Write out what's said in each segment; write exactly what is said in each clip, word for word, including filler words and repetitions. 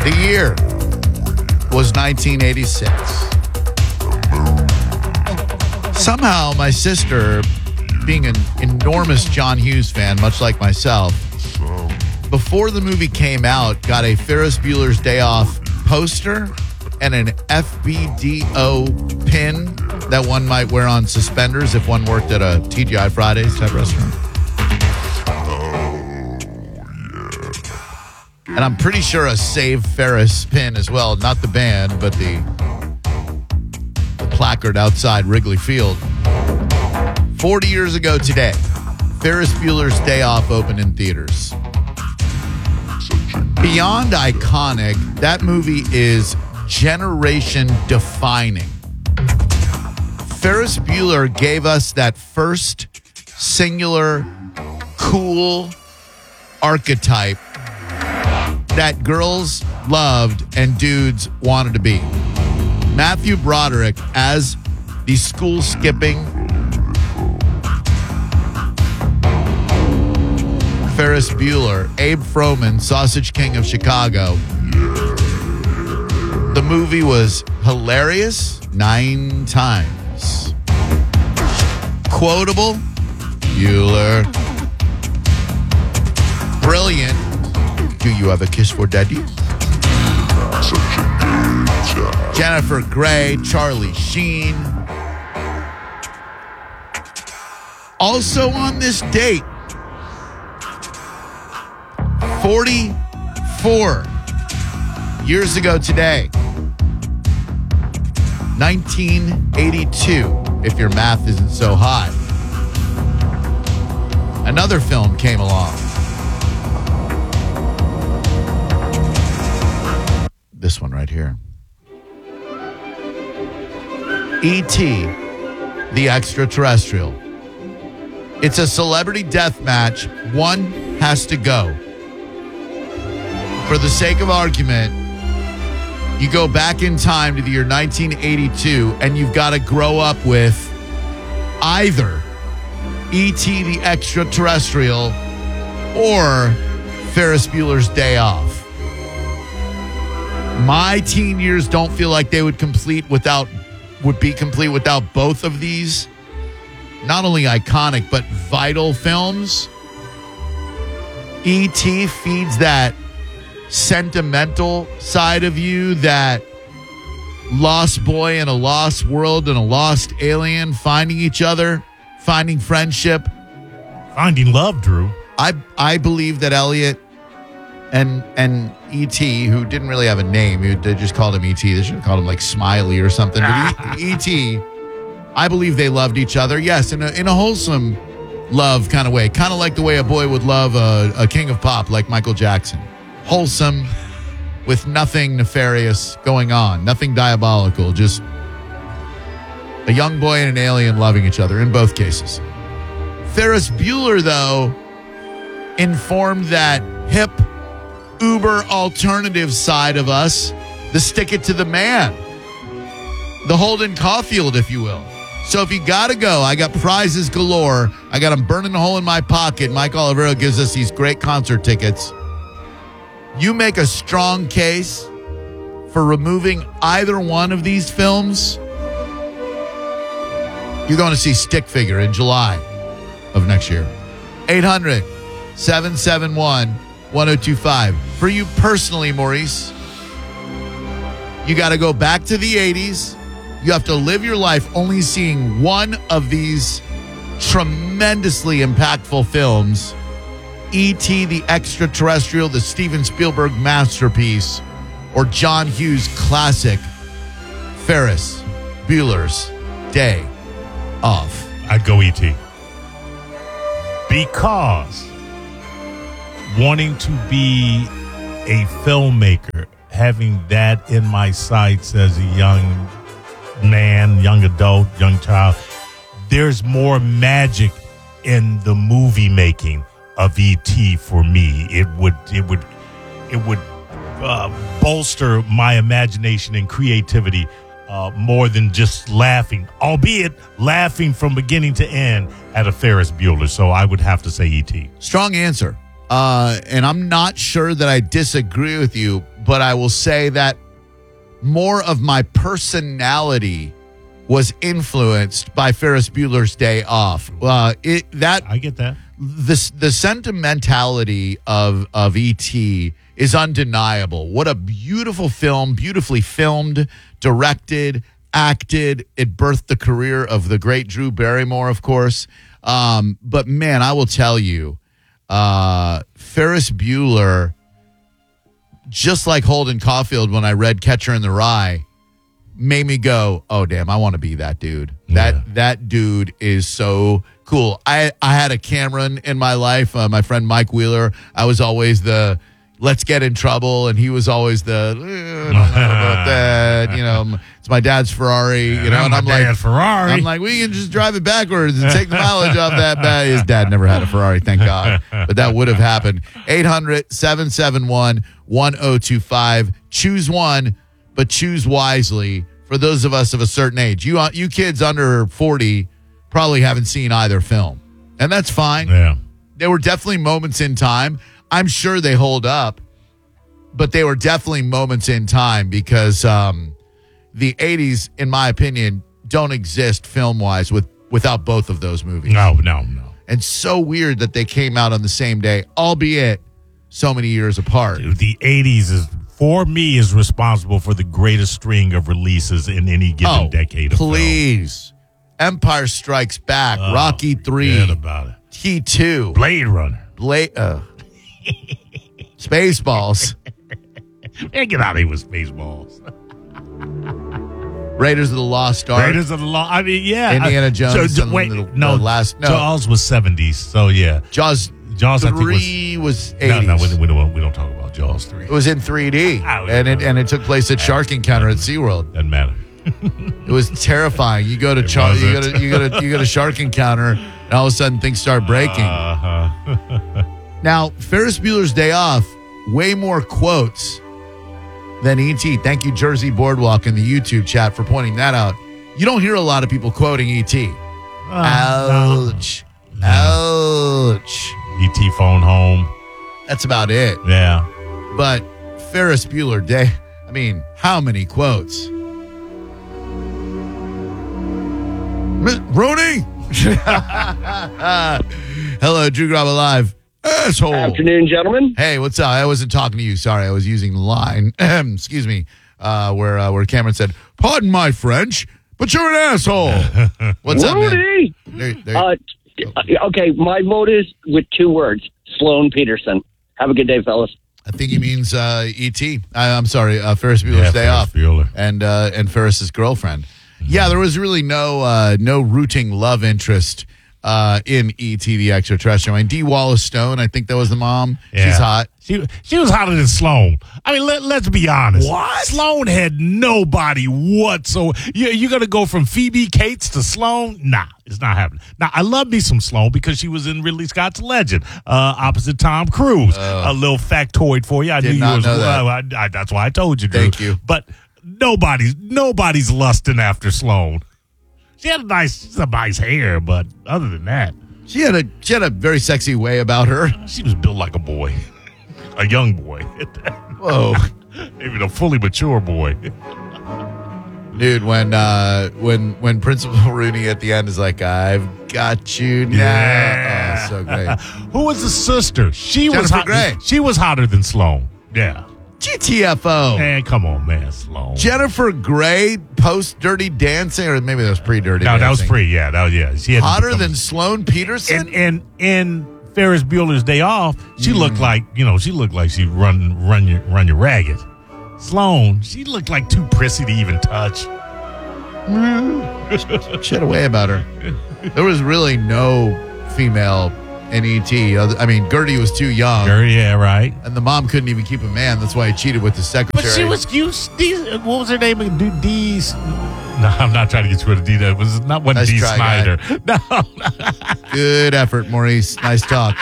The year was nineteen eighty-six. Somehow, my sister, being an enormous John Hughes fan, much like myself, before the movie came out, got a Ferris Bueller's Day Off poster and an F B D O pin that one might wear on suspenders if one worked at a T G I Fridays type restaurant. And I'm pretty sure a Save Ferris pin as well. Not the band, but the, the placard outside Wrigley Field. forty years ago today, Ferris Bueller's Day Off opened in theaters. Beyond iconic, that movie is generation defining. Ferris Bueller gave us that first singular, cool archetype that girls loved and dudes wanted to be. Matthew Broderick as the school skipping Ferris Bueller, Abe Froman, Sausage King of Chicago. The movie was hilarious nine times. Quotable, Bueller. Brilliant. Do you have a kiss for daddy? Jennifer Grey, Charlie Sheen. Also on this date, forty-four years ago today, nineteen eighty-two, if your math isn't so high, another film came along. This one right here. E T, the Extraterrestrial. It's a celebrity death match. One has to go. For the sake of argument, you go back in time to the year nineteen eighty-two and you've got to grow up with either E T the Extraterrestrial or Ferris Bueller's Day Off. My teen years don't feel like they would complete without would be complete without both of these not only iconic but vital films. E T feeds that sentimental side of you, that lost boy in a lost world and a lost alien finding each other, finding friendship, finding love. Drew, I I believe that Elliot and and E T, who didn't really have a name, they just called him E T. They should have called him like Smiley or something. But E T, I believe they loved each other. Yes, in a in a wholesome love kind of way, kind of like the way a boy would love a, a king of pop like Michael Jackson. Wholesome, with nothing nefarious going on, nothing diabolical, just a young boy and an alien loving each other in both cases. Ferris Bueller, though, informed that hip, uber alternative side of us, the stick it to the man, the Holden Caulfield, if you will. So if you got to go, I got prizes galore. I got them burning a hole in my pocket. Mike Olivero gives us these great concert tickets. You make a strong case for removing either one of these films, you're going to see Stick Figure in July of next year. eight hundred, seven seven one, one oh two five. For you personally, Maurice, you got to go back to the eighties. You have to live your life only seeing one of these tremendously impactful films. E T the Extraterrestrial, the Steven Spielberg masterpiece, or John Hughes classic, Ferris Bueller's Day Off. I'd go E T. Because wanting to be a filmmaker, having that in my sights as a young man, young adult, young child, there's more magic in the movie making of E T for me. It would, it would, it would uh, bolster my imagination and creativity uh, more than just laughing, albeit laughing from beginning to end at a Ferris Bueller. So I would have to say E T. Strong answer. Uh, and I'm not sure that I disagree with you, but I will say that more of my personality was influenced by Ferris Bueller's Day Off. Uh, it that I get that. the the sentimentality of of E T is undeniable. What a beautiful film, beautifully filmed, directed, acted. It birthed the career of the great Drew Barrymore, of course. Um, but man, I will tell you, uh, Ferris Bueller, just like Holden Caulfield when I read Catcher in the Rye, made me go, oh, damn, I want to be that dude. Yeah. That that dude is so cool. I, I had a Cameron in my life, uh, my friend Mike Wheeler. I was always the let's get in trouble, and he was always the, eh, I don't know about that. You know, it's my dad's Ferrari. You know, I'm and I'm my like, dad's Ferrari. I'm like, we can just drive it backwards and take the mileage off that bad. His dad never had a Ferrari, thank God. But that would have happened. eight hundred, seven seven one, one oh two five. Choose one, but choose wisely. For those of us of a certain age, you you kids under forty probably haven't seen either film, and that's fine. Yeah. There were definitely moments in time. I'm sure they hold up, but they were definitely moments in time because um, the eighties, in my opinion, don't exist film-wise with without both of those movies. No, no, no. And so weird that they came out on the same day, albeit so many years apart. Dude, the eighties is, for me, is responsible for the greatest string of releases in any given Oh, decade of please. Empire Strikes Back, film. Oh, Rocky three, forget about it. T two, Blade Runner. Blade, uh, Spaceballs, Man, get out of here with Spaceballs. Raiders of the Lost Ark. Raiders of the Law. I mean, yeah. Indiana I- Jones So, and wait, the- no. the last- no. Jaws was seventies, so yeah. Jaws, Jaws, I think, was. three was, No, eighties. no, we, we, don't, we don't talk about Jaws three. It was in three D, Oh, and it yeah. and it took place at Shark Encounter at SeaWorld. Doesn't matter. It was terrifying. You go to Char- you go wasn't. to you go to you go to Shark Encounter, and all of a sudden things start breaking. Uh-huh. Now, Ferris Bueller's Day Off, way more quotes than E T. Thank you, Jersey Boardwalk, in the YouTube chat for pointing that out. You don't hear a lot of people quoting E T. Uh, Ouch. Ouch. E T phone home. That's about it. Yeah. But Ferris Bueller Day, I mean, how many quotes? Miss Rooney? Hello, Drew Graba Live. Asshole. Afternoon, gentlemen. Hey, what's up? I wasn't talking to you. Sorry, I was using the line. Excuse me. Uh, where uh, where Cameron said, "Pardon my French, but you're an asshole." What's up, man? Rudy. There, there, Uh, okay, my vote is with two words: Sloan Peterson. Have a good day, fellas. I think he means uh, E T. I, I'm sorry, uh, Ferris Bueller's Yeah, Day Ferris Off, Bueller. and uh, and Ferris's girlfriend. Yeah, there was really no uh, no rooting love interest uh, in E T the Extraterrestrial. I mean, Dee Wallace Stone, I think that was the mom. Yeah. She's hot. She she was hotter than Sloan. I mean, let, let's be honest. What? Sloan had nobody whatsoever. You, you're going to go from Phoebe Cates to Sloan? Nah, it's not happening. Now, I love me some Sloan because she was in Ridley Scott's Legend, uh, opposite Tom Cruise. a little factoid for you. I Did knew not you was, know that. well, I, I, that's why I told you, Drew. Thank you. But nobody's nobody's lusting after Sloan. She had a nice, she's a nice hair, but other than that, She had a she had a very sexy way about her. she was built like a boy, a young boy, Whoa. even a fully mature boy. Dude, when uh, when when Principal Rooney at the end is like, "I've got you now," Yeah. oh, so great. Who was the sister? She was Jennifer hot, Grey. She was hotter than Sloan. Yeah. G T F O. Man, come on, man, Sloan. Jennifer Grey post Dirty Dancing, or maybe that was pre Dirty no, Dancing. that was free. Yeah, that was yeah. She had to Hotter become- than Sloane Peterson. and and in Ferris Bueller's Day Off, she Mm. looked like you know she looked like she run run you run you ragged. Sloan, she looked like too prissy to even touch. She had a way about her. There was really no female in E T. Other- I mean, Gertie was too young, Girl, yeah, right. and the mom couldn't even keep a man. That's why he cheated with the secretary. But she was cute. Dee, what was her name? D. D's. No, I'm not trying to get you rid of D. That was not one Nice D. try, Snyder. No. Good effort, Maurice. Nice talk.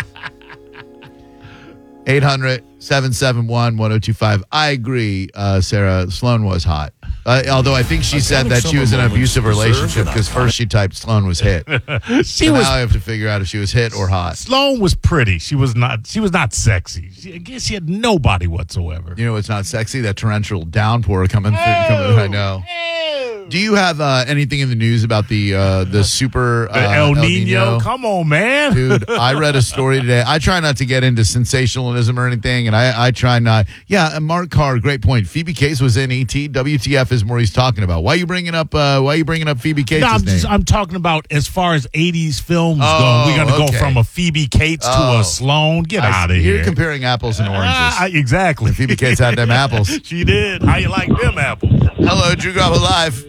eight hundred, seven seven one, one oh two five. I agree, uh, Sarah. Sloane was hot. Uh, although I think she said that she was in an abusive relationship because first she typed Sloan was hit. She so was. now I have to figure out if she was hit or hot. Sloan was pretty. She was not. She was not sexy. She, I guess she had no body whatsoever. You know what's not sexy? That torrential downpour coming through. Coming, I know. Do you have uh, anything in the news about the uh, the super uh, The El, El Nino? Nino? Come on, man. Dude, I read a story today. I try not to get into sensationalism or anything, and I, I try not. Yeah, and Mark Carr, great point. Phoebe Case was in E T. W T F is Maurice talking about. Why are you bringing up? Uh, why are you bringing up Phoebe Cates' No, I'm, name? just, I'm talking about as far as eighties films Oh, go. We're going to okay. go from a Phoebe Cates Oh. to a Sloan. Get I out see. of here. You're comparing apples and oranges. Ah, exactly. And Phoebe Cates had them apples. She did. How you like them apples? Hello, Drew Garbo Live.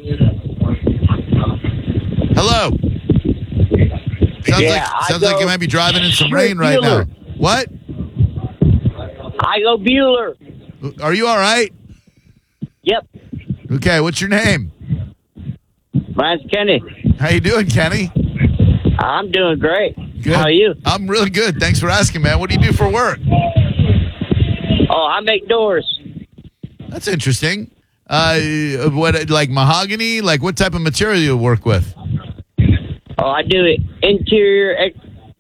Hello. Sounds Yeah, like I sounds go like you might be driving in some straight rain right Bueller. now. What? I go Bueller. Are you all right? Yep. Okay, what's your name? Mine's Kenny. How you doing, Kenny? I'm doing great. Good. How are you? I'm really good. Thanks for asking, man. What do you do for work? Oh, I make doors. That's interesting. Uh, what, like mahogany? Like what type of material you work with? Oh, I do it interior, ex-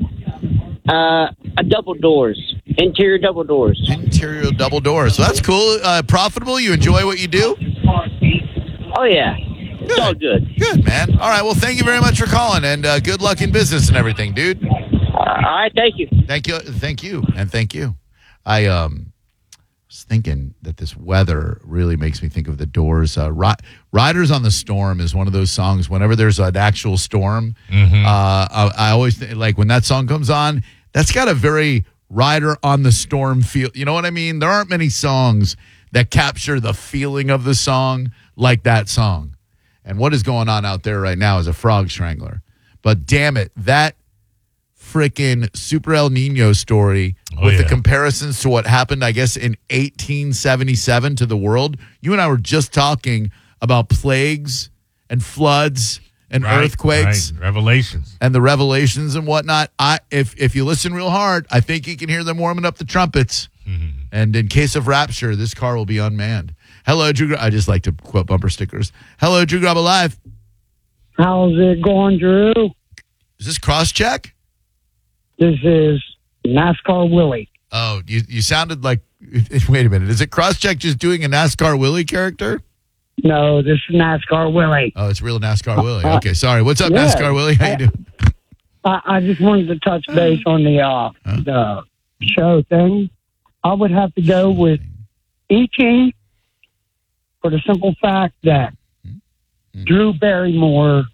uh, a double doors, interior double doors. Interior double doors. So that's cool. Uh, profitable? You enjoy what you do? Oh yeah, it's all good. Good, man. All right. Well, thank you very much for calling, and uh, good luck in business and everything, dude. Uh, all right, thank you. Thank you. Thank you. And thank you. I um was thinking that this weather really makes me think of the Doors. Uh, Ri- Riders on the Storm is one of those songs. Whenever there's an actual storm, Mm-hmm. uh, I, I always th- like when that song comes on, that's got a very Rider on the Storm feel. You know what I mean? There aren't many songs that capture the feeling of the song like that song. And what is going on out there right now is a frog strangler. But damn it, that freaking Super El Nino story Oh, with the yeah. comparisons to what happened, I guess, in eighteen seventy-seven to the world. You and I were just talking about plagues and floods and Right, earthquakes right. Revelations. and the revelations and whatnot. I if if you listen real hard, I think you can hear them warming up the trumpets. Mm-hmm. And in case of rapture, this car will be unmanned. Hello, Drew. Gra- I just like to quote bumper stickers. Hello, Drew Grab Alive. How's it going, Drew? Is this Crosscheck? This is NASCAR Willie. Oh, you you sounded like. Wait a minute. Is it Crosscheck just doing a NASCAR Willie character? No, this is NASCAR Willie. Oh, it's real NASCAR Willie. Okay, sorry. What's up, Yeah. NASCAR Willie? How you doing? I, I just wanted to touch base on the uh, Huh? the show thing. I would have to go with E T for the simple fact that Mm-hmm. Drew Barrymore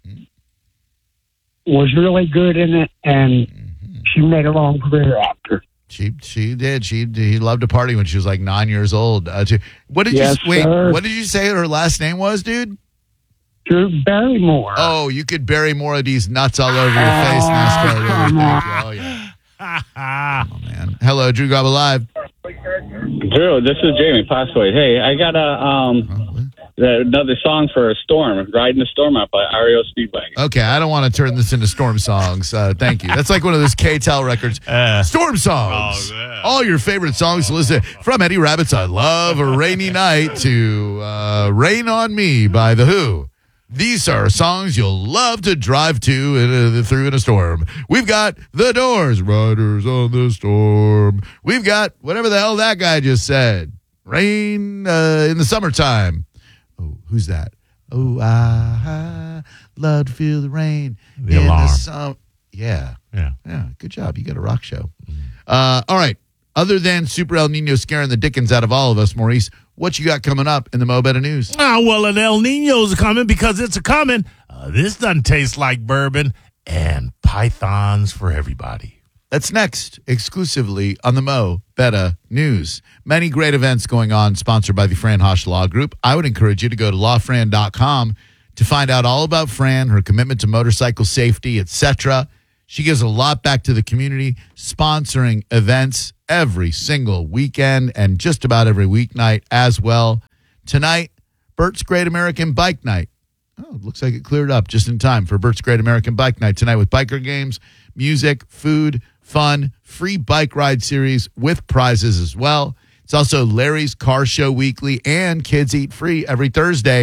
was really good in it, and she made a long career after. She she did. She he loved to party when she was like nine years old. Uh, she, what did Yes, you wait? sir. What did you say her last name was, dude? Drew Barrymore. Oh, you could bury more of these nuts all over your face, Oh, NASCAR Willie. come Thank you. Oh yeah. Oh man. Hello, Drew Grab Alive. Drew, this is Jamie Pasquale. Hey, I got a um another song for a storm, Riding the Storm Out by R E O Speedwagon. Okay, I don't want to turn this into storm songs. Uh, thank you. That's like one of those K-Tel records. Uh, Storm songs. Oh, yeah. All your favorite songs to listen from Eddie Rabbit's I Love a Rainy Night to uh, Rain on Me by The Who. These are songs you'll love to drive to in a, through in a storm. We've got The Doors, Riders on the Storm. We've got whatever the hell that guy just said. Rain uh, in the summertime. Oh, who's that? Oh, I love to feel the rain. The in alarm. The sum- yeah. yeah. Yeah, good job. You got a rock show. Uh, all right. Other than Super El Nino scaring the dickens out of all of us, Maurice, what you got coming up in the Mo Better News? Ah, well, an El Nino's coming because it's a coming. Uh, this doesn't taste like bourbon and pythons for everybody. That's next, exclusively on the Mo Better News. Many great events going on, sponsored by the Fran Hosh Law Group. I would encourage you to go to law fran dot com to find out all about Fran, her commitment to motorcycle safety, et cetera. She gives a lot back to the community, sponsoring events every single weekend and just about every weeknight as well. Tonight, Bert's Great American Bike Night. Oh, it looks like it cleared up just in time for Bert's Great American Bike Night tonight with biker games, music, food, fun, free bike ride series with prizes as well. It's also Larry's Car Show Weekly and Kids Eat Free every Thursday.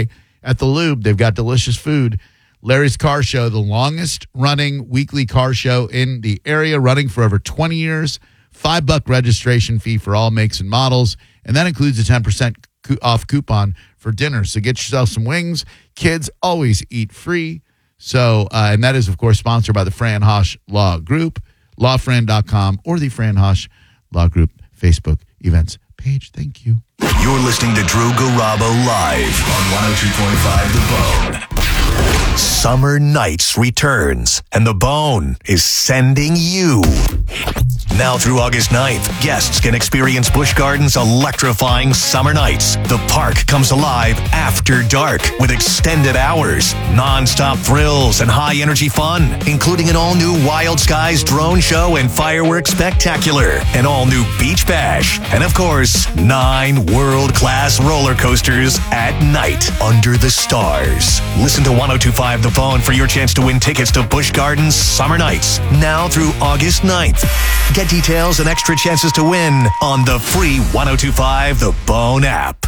at the Lube. They've got delicious food. Larry's Car Show, the longest running weekly car show in the area, running for over twenty years. Five buck registration fee for all makes and models. And that includes a ten percent off coupon for dinner. So get yourself some wings. Kids always eat free. So, uh, and that is, of course, sponsored by the Fran Hosh Law Group, law fran dot com, or the Fran Hosh Law Group Facebook events page. Thank you. You're listening to Drew Garabo live on one oh two point five The Bone. Summer Nights returns, and The Bone is sending you. Now through August ninth, guests can experience Busch Gardens' electrifying summer nights. The park comes alive after dark with extended hours, non-stop thrills, and high-energy fun, including an all-new Wild Skies drone show and fireworks spectacular, an all-new beach bash, and of course, nine world-class roller coasters at night under the stars. Listen to one oh two point five The Bone for your chance to win tickets to Busch Gardens Summer Nights, now through August ninth. Get details and extra chances to win on the free one oh two point five The Bone app.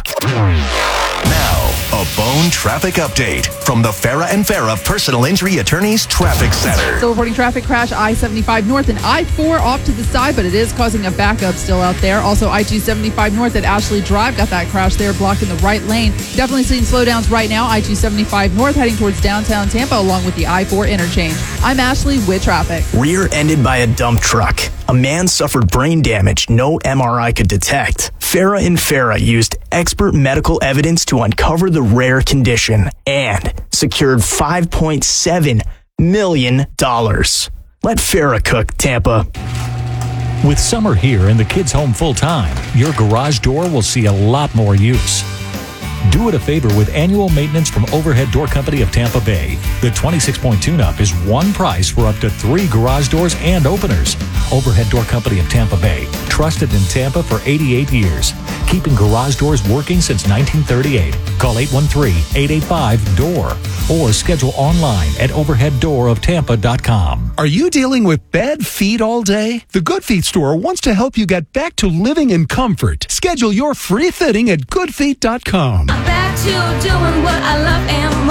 Now, a Bone traffic update from the Farah and Farah Personal Injury Attorneys Traffic Center. Still reporting traffic crash I seventy-five north and I four off to the side, but it is causing a backup still out there. Also, I two seventy-five north at Ashley Drive got that crash there, blocking the right lane. Definitely seeing slowdowns right now. I two seventy-five north heading towards downtown Tampa along with the I four interchange. I'm Ashley with traffic. Rear-ended by a dump truck. A man suffered brain damage no M R I could detect. Farah and Farah used expert medical evidence to uncover the rare condition and secured five point seven million dollars. Let Farah cook, Tampa. With summer here and the kids home full-time, your garage door will see a lot more use. Do it a favor with annual maintenance from Overhead Door Company of Tampa Bay. The twenty-six point tune-up is one price for up to three garage doors and openers. Overhead Door Company of Tampa Bay, trusted in Tampa for eighty-eight years, keeping garage doors working since nineteen thirty-eight. Call eight one three, eight eight five, D O O R or schedule online at overhead door of tampa dot com. Are you dealing with bad feet all day? The Good Feet store wants to help you get back to living in comfort. Schedule your free fitting at good feet dot com. I'm back to doing what I love and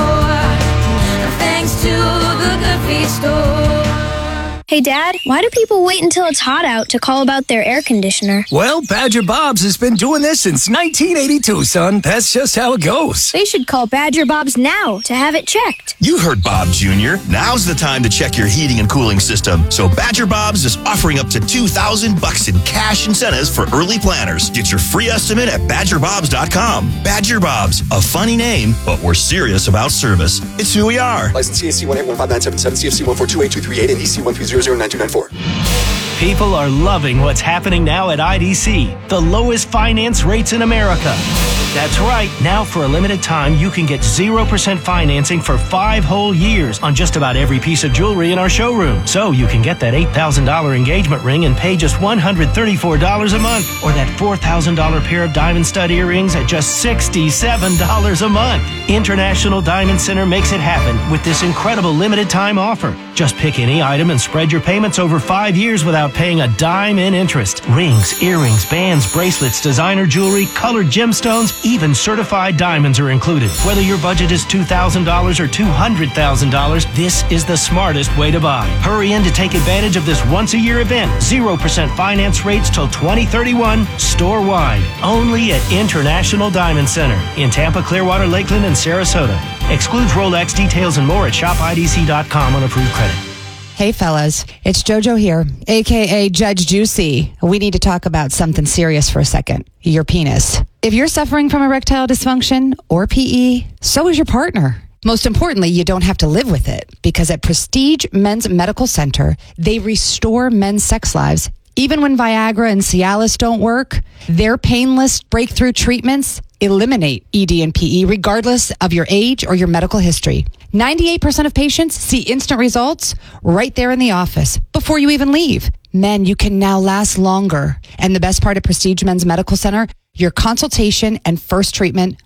more, thanks to the Good Feet store. Hey, Dad, why do people wait until it's hot out to call about their air conditioner? Well, Badger Bob's has been doing this since nineteen eighty-two, son. That's just how it goes. They should call Badger Bob's now to have it checked. You heard Bob Junior Now's the time to check your heating and cooling system. So Badger Bob's is offering up to two thousand bucks in cash incentives for early planners. Get your free estimate at badger bobs dot com. Badger Bob's, a funny name, but we're serious about service. It's who we are. License C A C one eight one five nine seven seven, C F C one four two eight two three eight, and E C one three zero zero nine two nine four. People are loving what's happening now at I D C, the lowest finance rates in America. That's right. Now, for a limited time, you can get zero percent financing for five whole years on just about every piece of jewelry in our showroom. So you can get that eight thousand dollars engagement ring and pay just one hundred thirty-four dollars a month, or that four thousand dollars pair of diamond stud earrings at just sixty-seven dollars a month. International Diamond Center makes it happen with this incredible limited time offer. Just pick any item and spread your payments over five years without paying a dime in interest. Rings, earrings, bands, bracelets, designer jewelry, colored gemstones, even certified diamonds are included. Whether your budget is two thousand dollars or two hundred thousand dollars, this is the smartest way to buy. Hurry in to take advantage of this once-a-year event. zero percent finance rates till twenty thirty-one, store-wide. Only at International Diamond Center in Tampa, Clearwater, Lakeland, and Sarasota. Excludes Rolex. Details and more at shop I D C dot com on approved credit. Hey fellas, it's JoJo here, aka Judge Juicy. We need to talk about something serious for a second. Your penis. If you're suffering from erectile dysfunction or P E, so is your partner. Most importantly, you don't have to live with it, because at Prestige Men's Medical Center, they restore men's sex lives. Even when Viagra and Cialis don't work, their painless breakthrough treatments eliminate E D and P E regardless of your age or your medical history. ninety-eight percent of patients see instant results right there in the office before you even leave. Men, you can now last longer. And the best part of Prestige Men's Medical Center, your consultation and first treatment